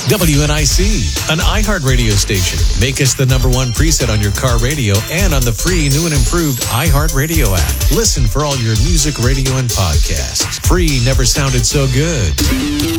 WNIC, an iHeart radio station. Make us the #1 preset on your car radio and on the free new and improved iHeart Radio app. Listen for all your music, radio, and podcasts. Free never sounded so good.